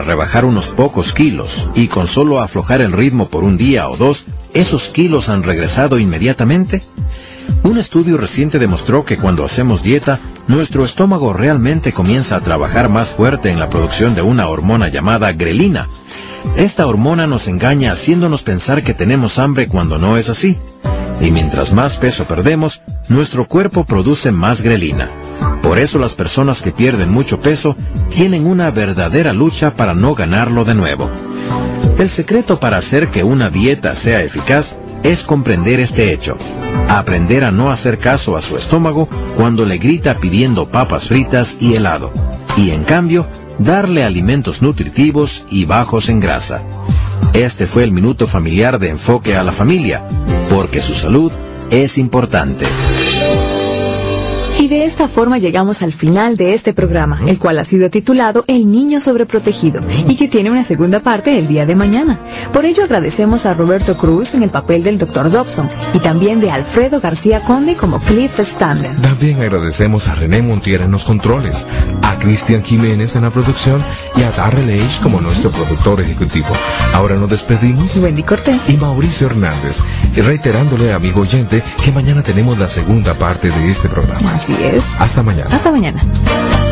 rebajar unos pocos kilos y con solo aflojar el ritmo por un día o dos, ¿esos kilos han regresado inmediatamente? Un estudio reciente demostró que cuando hacemos dieta, nuestro estómago realmente comienza a trabajar más fuerte en la producción de una hormona llamada grelina. Esta hormona nos engaña haciéndonos pensar que tenemos hambre cuando no es así. Y mientras más peso perdemos, nuestro cuerpo produce más grelina. Por eso las personas que pierden mucho peso tienen una verdadera lucha para no ganarlo de nuevo. El secreto para hacer que una dieta sea eficaz es comprender este hecho. Aprender a no hacer caso a su estómago cuando le grita pidiendo papas fritas y helado. Y en cambio, darle alimentos nutritivos y bajos en grasa. Este fue el Minuto Familiar de Enfoque a la Familia, porque su salud es importante. Y de esta forma llegamos al final de este programa, el cual ha sido titulado El Niño Sobreprotegido, y que tiene una segunda parte el día de mañana. Por ello agradecemos a Roberto Cruz en el papel del Dr. Dobson, y también de Alfredo García Conde como Cliff Stander. También agradecemos a René Montiel en los controles, a Cristian Jiménez en la producción y a Darrell H. como nuestro productor ejecutivo. Ahora nos despedimos. Wendy Cortés y Mauricio Hernández, y reiterándole, amigo oyente, que mañana tenemos la segunda parte de este programa. Así es. Hasta mañana. Hasta mañana.